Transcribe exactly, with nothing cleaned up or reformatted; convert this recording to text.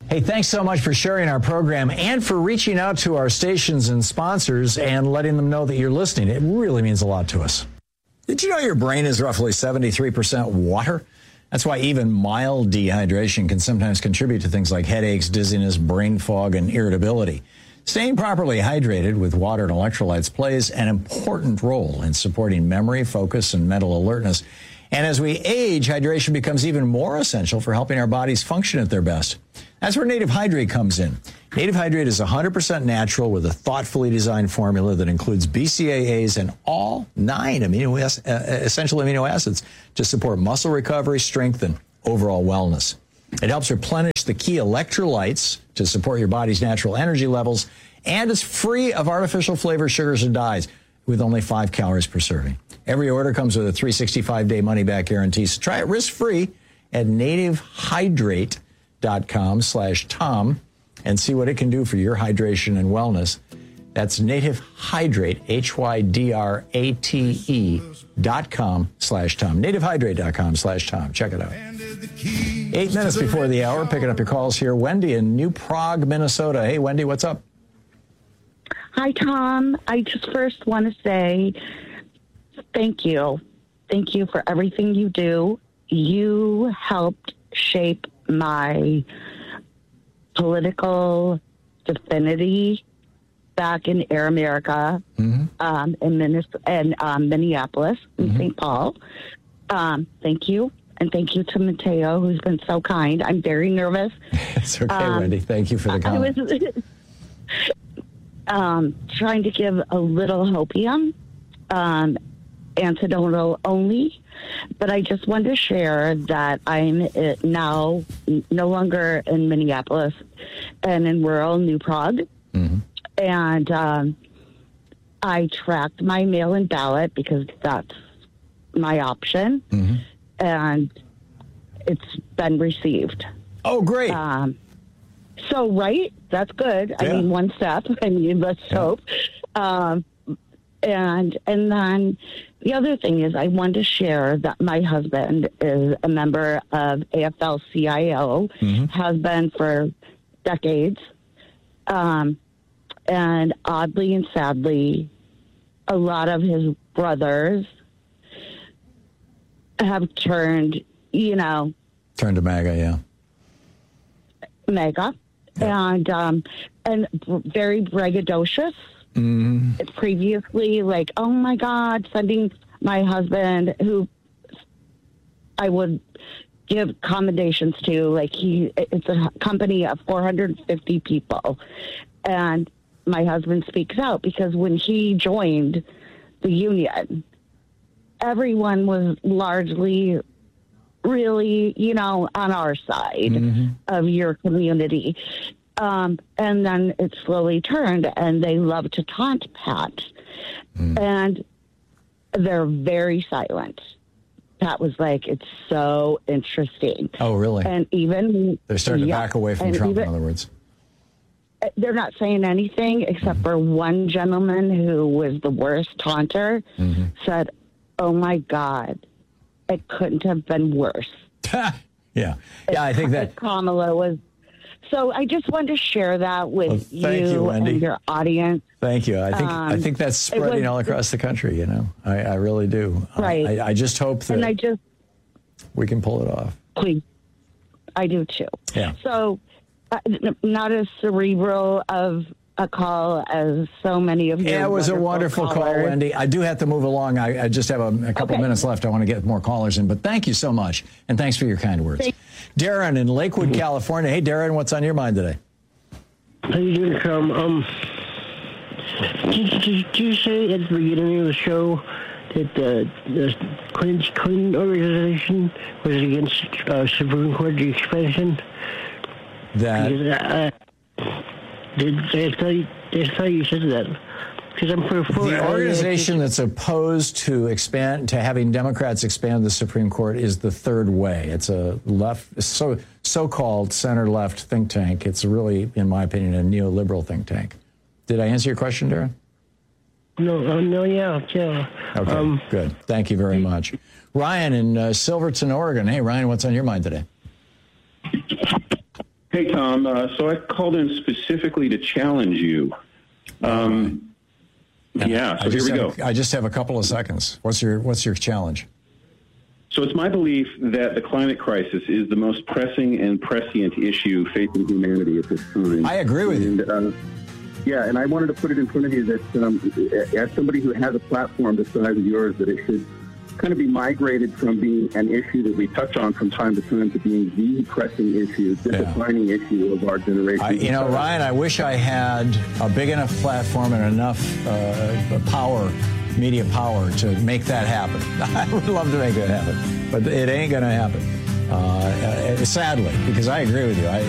Hey, thanks so much for sharing our program and for reaching out to our stations and sponsors and letting them know that you're listening. It really means a lot to us. Did you know your brain is roughly seventy-three percent water? That's why even mild dehydration can sometimes contribute to things like headaches, dizziness, brain fog, and irritability. Staying properly hydrated with water and electrolytes plays an important role in supporting memory, focus, and mental alertness. And as we age, hydration becomes even more essential for helping our bodies function at their best. That's where Native Hydrate comes in. Native Hydrate is one hundred percent natural with a thoughtfully designed formula that includes B C A As and all nine amino ac- uh, essential amino acids to support muscle recovery, strength, and overall wellness. It helps replenish the key electrolytes to support your body's natural energy levels, and it's free of artificial flavors, sugars, and dyes with only five calories per serving. Every order comes with a three hundred sixty-five day money-back guarantee, so try it risk-free at nativehydrate.com slash Tom and see what it can do for your hydration and wellness. That's Native Hydrate, H Y D R A T E dot com slash Tom. nativehydrate.com slash Tom. Check it out. Eight minutes before the hour, picking up your calls here. Wendy in New Prague, Minnesota. Hey, Wendy, what's up? Hi, Tom. I just first want to say thank you. Thank you for everything you do. You helped shape my political affinity back in Air America, mm-hmm. um, in, Minnesota, and, um, Minneapolis, and mm-hmm. Saint Paul. Um, thank you. And thank you to Mateo, who's been so kind. I'm very nervous. It's okay, um, Wendy. Thank you for the comment. I was um, trying to give a little hopium, um, antidotal only, but I just wanted to share that I'm now no longer in Minneapolis and in rural New Prague. Mm-hmm. And um, I tracked my mail-in ballot because that's my option. Mm-hmm. And it's been received. Oh, great. Um, so, right, that's good. Yeah. I mean, one step. I mean, let's yeah. hope. Um, and and then the other thing is I wanted to share that my husband is a member of A F L C I O, mm-hmm. has been for decades. Um, and oddly and sadly, a lot of his brothers have turned, you know. Turned to MAGA, yeah. MAGA. Yeah. And, um, and very braggadocious. Mm. Previously, like, oh my God, sending my husband, who I would give commendations to, like he, it's a company of four hundred fifty people. And my husband speaks out because when he joined the union, everyone was largely really, you know, on our side mm-hmm. of your community. Um, and then it slowly turned, and they love to taunt Pat. Mm. And they're very silent. Pat was like, it's so interesting. Oh, really? And even... They're starting yeah, to back away from Trump, even, in other words. They're not saying anything except mm-hmm. for one gentleman who was the worst taunter, mm-hmm. said, oh, my God, it couldn't have been worse. yeah. Yeah, I think that... Kamala was... So I just wanted to share that with well, you, you and your audience. Thank you. I think um, I think that's spreading was, all across the country, you know. I, I really do. Right. I, I just hope that and I just, we can pull it off. Please. I do, too. Yeah. So uh, not as cerebral of a call as so many of you. Yeah, it was a wonderful callers. call, Wendy. I do have to move along. I, I just have a, a couple okay. minutes left. I want to get more callers in, but thank you so much, and thanks for your kind words. Thank- Darren in Lakewood, California. Hey, Darren, what's on your mind today? How you doing, Tom? Um, did, did, did you say at the beginning of the show that the, the Clinton, Clinton organization was against uh, Supreme Court expansion? That... Uh, did, I, thought you, I thought you said that. I'm for, for, the organization that's opposed to expand to having Democrats expand the Supreme Court is the Third Way. It's a left, so so-called center-left think tank. It's really, in my opinion, a neoliberal think tank. Did I answer your question, Darren? No, uh, no, yeah, yeah. Okay, um, good. Thank you very much. Ryan in uh, Silverton, Oregon. Hey, Ryan, what's on your mind today? Hey, Tom. Uh, so I called in specifically to challenge you. Um, yeah, so here we have, go. I just have a couple of seconds. What's your What's your challenge? So it's my belief that the climate crisis is the most pressing and prescient issue facing humanity at this time. I agree with and, you. Uh, yeah, and I wanted to put it in front of you that um, as somebody who has a platform the size of yours, that it should kind of be migrated from being an issue that we touch on from time to time to being the pressing issue, the Yeah. defining issue of our generation. I, you know, Ryan, I wish I had a big enough platform and enough uh, power, media power, to make that happen. I would love to make that happen, but it ain't going to happen. Uh, sadly, because I agree with you. I,